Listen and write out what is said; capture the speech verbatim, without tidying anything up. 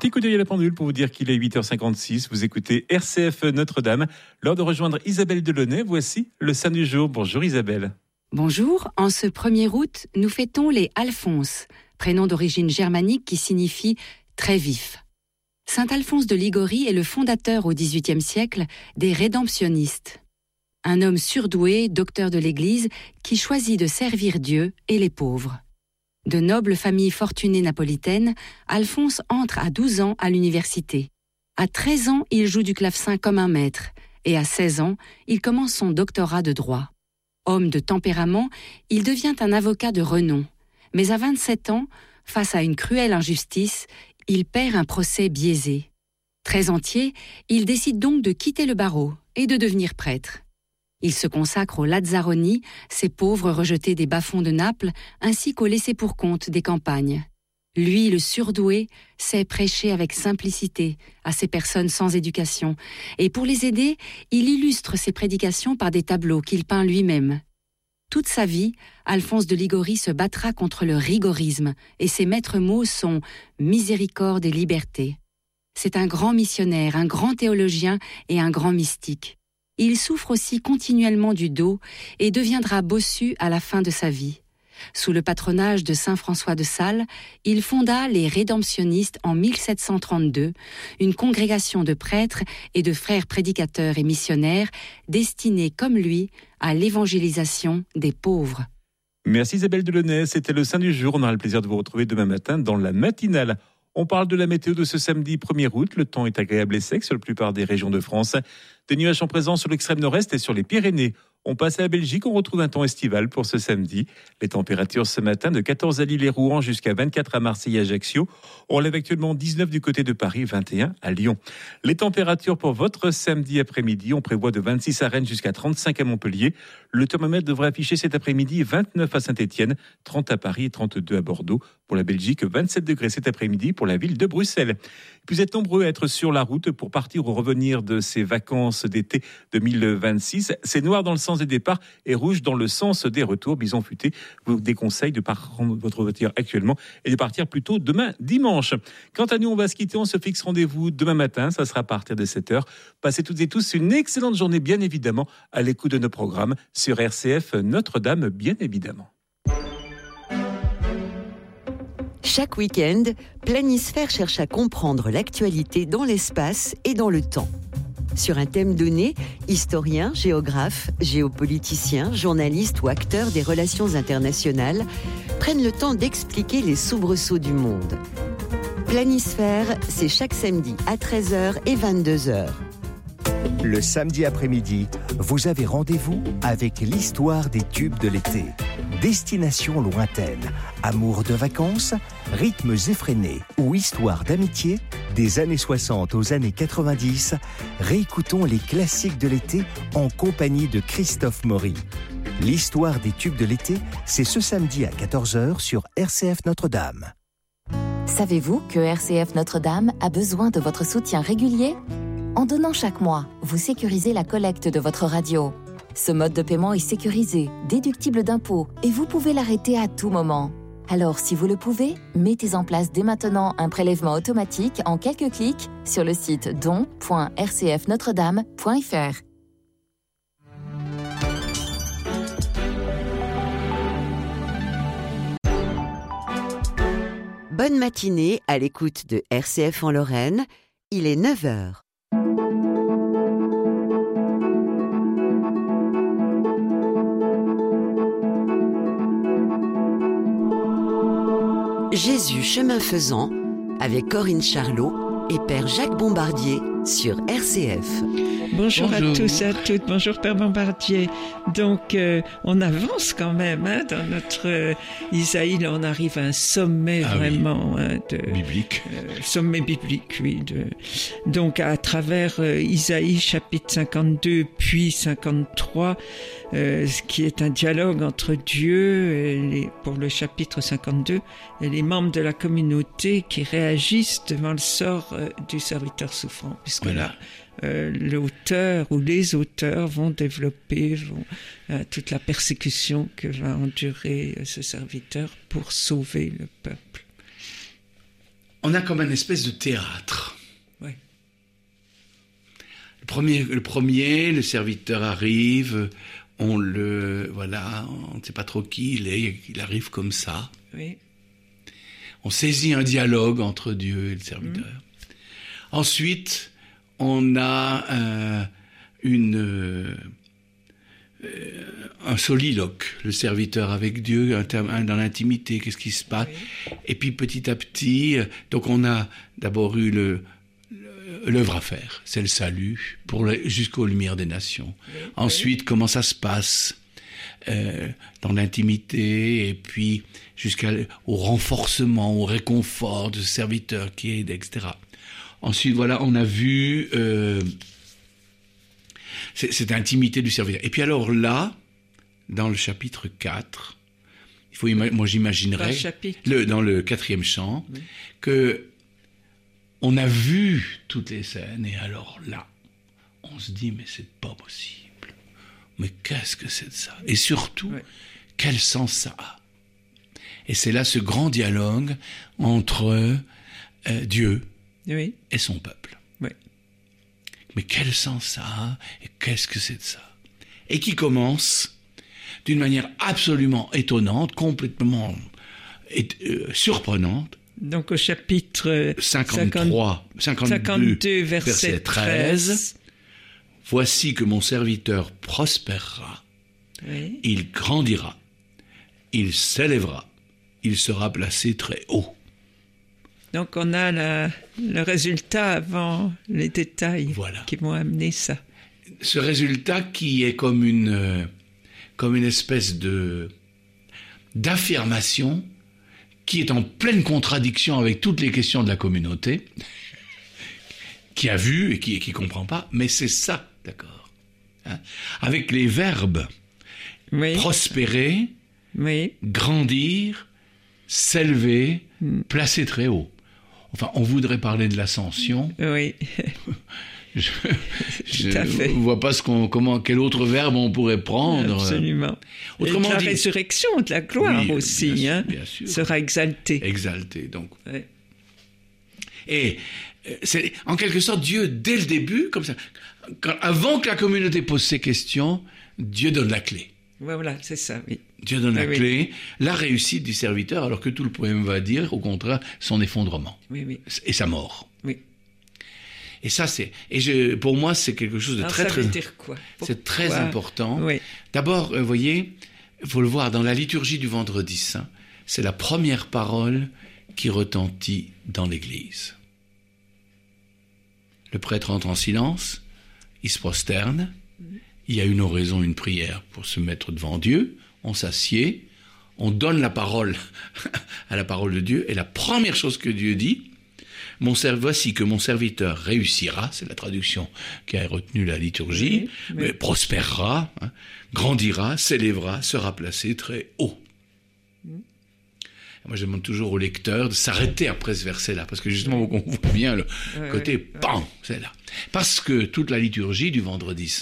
Petit coup d'œil à la pendule pour vous dire qu'il est huit heures cinquante-six. Vous écoutez R C F Notre-Dame. L'heure de rejoindre Isabelle Delaunay. Voici le saint du jour. Bonjour Isabelle. Bonjour. En ce premier août, nous fêtons les Alphonse, prénom d'origine germanique qui signifie très vif. Saint Alphonse de Liguori est le fondateur au dix-huitième siècle des rédemptionnistes. Un homme surdoué, docteur de l'Église, qui choisit de servir Dieu et les pauvres. De noble famille fortunée napolitaine, Alphonse entre à douze ans à l'université. À treize ans, il joue du clavecin comme un maître, et à seize ans, il commence son doctorat de droit. Homme de tempérament, il devient un avocat de renom. Mais à vingt-sept ans, face à une cruelle injustice, il perd un procès biaisé. Très entier, il décide donc de quitter le barreau et de devenir prêtre. Il se consacre aux Lazzaroni, ces pauvres rejetés des bas-fonds de Naples, ainsi qu'aux laissés-pour-compte des campagnes. Lui, le surdoué, sait prêcher avec simplicité à ces personnes sans éducation, et pour les aider, il illustre ses prédications par des tableaux qu'il peint lui-même. Toute sa vie, Alphonse de Liguori se battra contre le rigorisme, et ses maîtres mots sont « miséricorde et liberté ». C'est un grand missionnaire, un grand théologien et un grand mystique. Il souffre aussi continuellement du dos et deviendra bossu à la fin de sa vie. Sous le patronage de saint François de Sales, il fonda les Rédemptionnistes en mille sept cent trente-deux, une congrégation de prêtres et de frères prédicateurs et missionnaires destinés, comme lui, à l'évangélisation des pauvres. Merci Isabelle Delaunay, c'était le saint du jour. On aura le plaisir de vous retrouver demain matin dans la matinale. On parle de la météo de ce samedi premier août. Le temps est agréable et sec sur la plupart des régions de France. Des nuages sont présents sur l'extrême nord-est et sur les Pyrénées. On passe à la Belgique, on retrouve un temps estival pour ce samedi. Les températures ce matin de quatorze à Lille et Rouen jusqu'à vingt-quatre à Marseille et Ajaccio. On relève actuellement dix-neuf du côté de Paris, vingt et un à Lyon. Les températures pour votre samedi après-midi, on prévoit de vingt-six à Rennes jusqu'à trente-cinq à Montpellier. Le thermomètre devrait afficher cet après-midi vingt-neuf à Saint-Étienne, trente à Paris et trente-deux à Bordeaux. Pour la Belgique, vingt-sept degrés cet après-midi pour la ville de Bruxelles. Vous êtes nombreux à être sur la route pour partir ou revenir de ces vacances d'été deux mille vingt-six. C'est noir dans le sens des départs et rouge dans le sens des retours. Bison Futé vous déconseille de prendre votre voiture actuellement et de partir plutôt demain dimanche. Quant à nous, on va se quitter. On se fixe rendez-vous demain matin. Ça sera à partir de sept heures. Passez toutes et tous une excellente journée, bien évidemment, à l'écoute de nos programmes sur R C F Notre-Dame, bien évidemment. Chaque week-end, Planisphère cherche à comprendre l'actualité dans l'espace et dans le temps. Sur un thème donné, historiens, géographes, géopoliticiens, journalistes ou acteurs des relations internationales prennent le temps d'expliquer les soubresauts du monde. Planisphère, c'est chaque samedi à treize heures et vingt-deux heures. Le samedi après-midi, vous avez rendez-vous avec l'histoire des tubes de l'été. Destination lointaine, amour de vacances, rythmes effrénés ou histoire d'amitié, des années soixante aux années quatre-vingt-dix, réécoutons les classiques de l'été en compagnie de Christophe Maury. L'histoire des tubes de l'été, c'est ce samedi à quatorze heures sur R C F Notre-Dame. Savez-vous que R C F Notre-Dame a besoin de votre soutien régulier ? En donnant chaque mois, vous sécurisez la collecte de votre radio. Ce mode de paiement est sécurisé, déductible d'impôts et vous pouvez l'arrêter à tout moment. Alors, si vous le pouvez, mettez en place dès maintenant un prélèvement automatique en quelques clics sur le site don point r c f notre dame point f r. Bonne matinée à l'écoute de R C F en Lorraine. Il est neuf heures. Jésus chemin faisant avec Corinne Charlot et Père Jacques Bombardier sur R C F. Bonjour, Bonjour. à tous et à toutes. Bonjour Père Bombardier. Donc euh, on avance quand même hein, dans notre euh, Isaïe. Là, on arrive à un sommet Ah vraiment oui. hein, de, Biblique. euh, sommet biblique, oui. De, donc à travers euh, Isaïe chapitre cinquante-deux puis cinquante-trois, euh, ce qui est un dialogue entre Dieu et les, pour le chapitre cinquante-deux et les membres de la communauté qui réagissent devant le sort euh, du serviteur souffrant, puisque Voilà. là Euh, l'auteur ou les auteurs vont développer vont, euh, toute la persécution que va endurer euh, ce serviteur pour sauver le peuple. on a comme une espèce de théâtre. Ouais. Le premier, le premier, le serviteur arrive, on le, voilà, on ne sait pas trop qui il est, il arrive comme ça. Oui. On saisit un dialogue entre Dieu et le serviteur. Mmh. Ensuite, on a euh, une, euh, un soliloque, le serviteur avec Dieu, un, un, dans l'intimité, qu'est-ce qui se passe. Oui. Et puis petit à petit, donc on a d'abord eu le, le, l'œuvre à faire, c'est le salut, pour le, jusqu'aux Lumières des Nations. Oui. Ensuite, oui. Comment ça se passe euh, dans l'intimité, et puis jusqu'au renforcement, au réconfort de ce serviteur qui aide, et cetera. Ensuite, voilà, on a vu euh, cette intimité du serviteur. Et puis alors là, dans le chapitre quatre, il faut ima- moi j'imaginerais, le, dans le quatrième chant, oui. que on a vu toutes les scènes, et alors là, on se dit, mais c'est pas possible. Mais qu'est-ce que c'est de ça? Et surtout, oui. quel sens ça a? Et c'est là ce grand dialogue entre euh, Dieu oui. et son peuple. Oui. Mais quel sens ça a et qu'est-ce que c'est de ça? Et qui commence d'une manière absolument étonnante, complètement et, euh, surprenante. Donc au chapitre cinquante-trois, cinquante-deux, cinquante-deux verset, verset treize, treize, voici que mon serviteur prospérera, oui. il grandira, il s'élèvera, il sera placé très haut. Donc on a la, le résultat avant les détails voilà. qui vont amener ça. Ce résultat qui est comme une, comme une espèce de, d'affirmation qui est en pleine contradiction avec toutes les questions de la communauté, qui a vu et qui ne comprend pas, mais c'est ça, d'accord, hein, avec les verbes oui. prospérer, oui. grandir, s'élever, mm. placer très haut. Enfin, on voudrait parler de l'ascension. Oui. je ne vois pas ce qu'on, comment, quel autre verbe on pourrait prendre. Absolument. Autrement et de la dit, résurrection, de la gloire oui, aussi, bien, hein, bien sûr. sera exaltée. Exaltée, donc. Ouais. Et c'est en quelque sorte Dieu, dès le début, comme ça, quand, avant que la communauté pose ses questions, Dieu donne la clé. Voilà, c'est ça, oui. Dieu donne oui, la oui. clé, la réussite du serviteur, alors que tout le poème va dire, au contraire, son effondrement. Oui, oui. Et sa mort. Oui. Et ça, c'est, et je, pour moi, c'est quelque chose de alors, très, ça très, veut dire quoi? c'est très important. Oui. D'abord, vous voyez, il faut le voir dans la liturgie du Vendredi Saint, c'est la première parole qui retentit dans l'Église. Le prêtre entre en silence, il se prosterne, il y a une oraison, une prière pour se mettre devant Dieu, on s'assied, on donne la parole à la parole de Dieu, et la première chose que Dieu dit, mon serv- voici que mon serviteur réussira, c'est la traduction qui a retenu la liturgie, oui, mais prospérera, hein, grandira, s'élèvera, sera placé très haut. Mm. Moi, je demande toujours au lecteur de s'arrêter après ce verset-là, parce que justement, on voit bien le oui, côté, oui, bam, oui. c'est là. Parce que toute la liturgie du Vendredi Saint